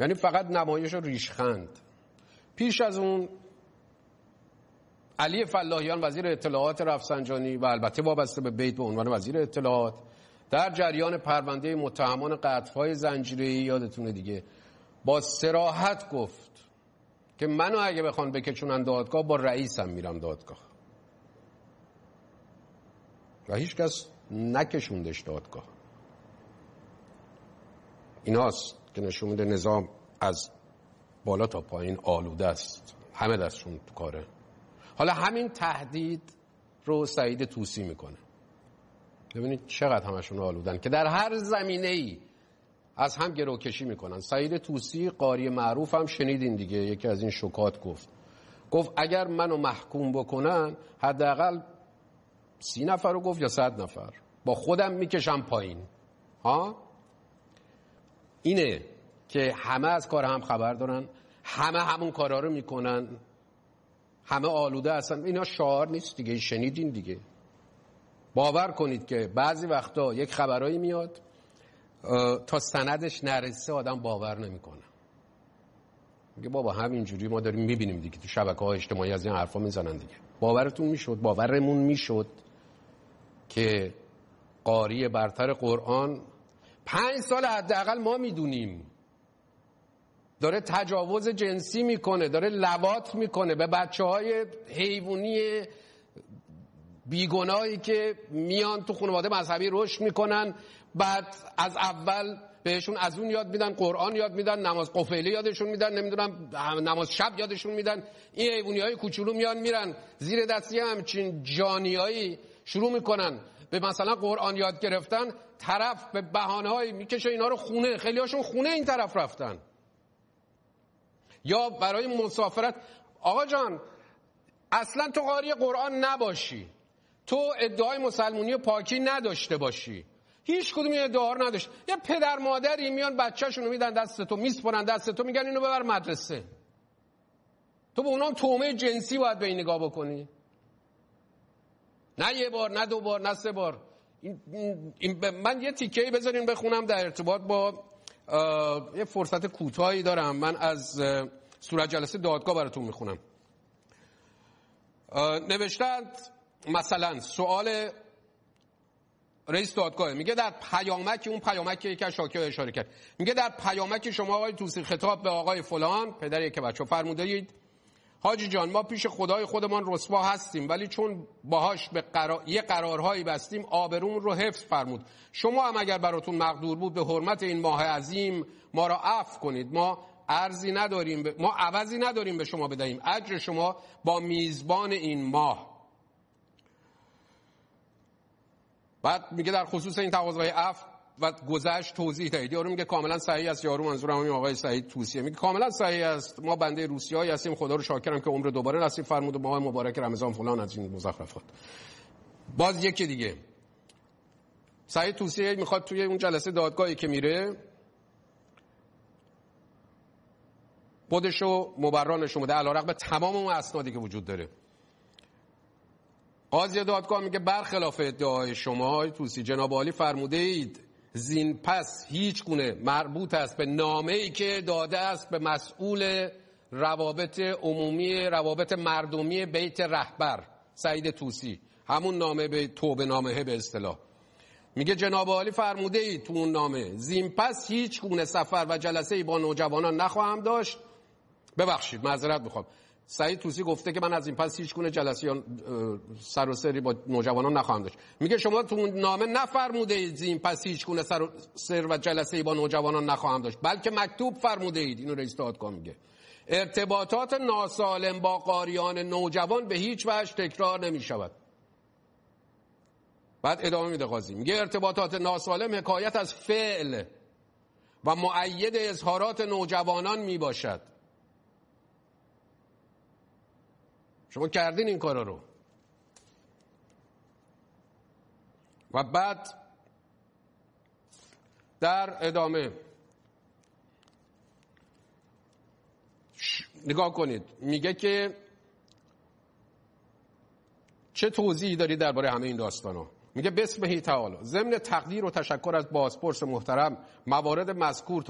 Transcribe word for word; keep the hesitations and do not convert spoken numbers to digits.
یعنی فقط نمایش و ریشخند. پیش از اون علی فلاحیان وزیر اطلاعات رفسنجانی و البته وابسته به بیت به عنوان وزیر اطلاعات در جریان پرونده متهمان قطع‌های زنجیره‌ای، یادتونه دیگه، با صراحت گفت که منو اگه بخوان بکشونن دادگاه با رئیسم میرم دادگاه و هیچ کس نکشوندش دادگاه. ایناست که نشون میده نظام از بالا تا پایین آلوده است، همه دستشون تو کاره. حالا همین تهدید رو سعید طوسی میکنه. ببینید چقدر همشون آلودن که در هر زمینه‌ای از هم گروکشی میکنن. سعید طوسی قاری معروف هم شنیدین دیگه، یکی از این شکات گفت گفت اگر منو محکوم بکنن حداقل سی نفر رو گفت یا صد نفر با خودم میکشم پایین. ها اینه که همه از کار هم خبر دارن، همه همون کارا رو میکنن، همه آلوده هستن. اینا شعار نیست دیگه، شنیدین دیگه. باور کنید که بعضی وقتا یک خبرایی میاد تا سندش نرسه آدم باور نمیکنه. میگه بابا همینجوری ما داریم میبینیم دیگه، تو شبکه‌های اجتماعی از این حرفا میزنن دیگه. باورتون میشد، باورمون میشد که قاری برتر قرآن پنج سال حداقل ما میدونیم داره تجاوز جنسی میکنه، داره لواط میکنه به بچه‌های حیوانی بیگناهی که میان تو خانواده مذهبی رشد میکنن، بعد از اول بهشون از اون یاد میدن، قرآن یاد میدن، نماز قفیله یادشون میدن، نمیدونم نماز شب یادشون میدن. این حیوانی‌های کوچولو میان میرن زیر دستی همچین جانیایی شروع میکنن به مثلا قرآن یاد گرفتن. طرف به بهانه‌هایی میکشه اینا رو خونه، خیلی هاشون خونه این طرف رفتن یا برای مسافرت. آقا جان اصلا تو قاری قرآن نباشی، تو ادعای مسلمونی و پاکی نداشته باشی، هیچ کدوم این ادعا رو نداشت، یه پدر مادری میان بچه‌شون رو میدن دست تو، میسپرن دست تو، میگن اینو ببر مدرسه. تو به اونام تومه جنسی باید به این نگاه بکنی. نه یه بار، نه دو بار، نه سه بار. این این من یه تیکه‌ای بذارین بخونم در ارتباط با یه فرصت کوتاهی دارم. من از صورت جلسه دادگاه براتون میخونم. نوشتند مثلا سوال رئیس دادگاه، میگه در پیامک، اون پیامک که یک از شاکی ها اشاره کرد، میگه در پیامک شما آقای طوسی خطاب به آقای فلان پدر یک بچه فرموده اید حاجی جان ما پیش خدای خودمان رسوا هستیم، ولی چون باهاش به قرار... یه قرارهایی بستیم آبرومون رو حفظ فرمود. شما هم اگر براتون مقدور بود به حرمت این ماه عظیم ما را عفو کنید. ما ارزی نداریم ب... ما عوضی نداریم به شما بدهیم. اجر شما با میزبان این ماه. بعد میگه در خصوص این تقاضای عفو و گذشت توضیح دهید. یارو میگه کاملا صحیح است. یارو منظورم همین آقای سعید طوسیه، میگه کاملا صحیح است. ما بنده روسیایی هستیم، خدا رو شاکرم که عمر دوباره نصیب فرمود و ماه مبارک رمضان فلان از این مزخرفات. باز یکی دیگه سعید طوسیه میخواد توی اون جلسه دادگاهی که میره خودشو مبرا نشون بده علیرغم تمام اون اسنادی که وجود داره. قاضی دادگاه میگه برخلاف ادعای شما آقای طوسی جناب عالی فرموده اید زین پس هیچ گونه مربوط است به نامه‌ای که داده است به مسئول روابط عمومی روابط مردمی بیت رهبر سعید طوسی، همون نامه به توبه نامه به اصطلاح. میگه جناب عالی فرموده اید تو اون نامه زین پس هیچ گونه سفر و جلسه‌ای با نوجوانان نخواهم داشت. ببخشید معذرت میخوام، سعید طوسی گفته که من از این پس هیچ گونه جلسه یا سر و سری با نوجوانان نخواهم داشت. میگه شما تو نامه نفرموده اید این پس هیچ گونه سر و سر و جلسه با نوجوانان نخواهم داشت، بلکه مکتوب فرموده اید. اینو رئیس دادگاه میگه ارتباطات ناسالم با قاریان نوجوان به هیچ وجه تکرار نمیشود. بعد ادامه میده قاضی، میگه ارتباطات ناسالم حکایت از فعل و مؤید اظهارات نوجوانان میباشد. شما کردین این کارا رو. و بعد در ادامه نگاه کنید، میگه که چه توضیحی داری درباره همه این داستانا. میگه بسمه تعالی ضمن تقدیر و تشکر از بازپرس محترم موارد مذکور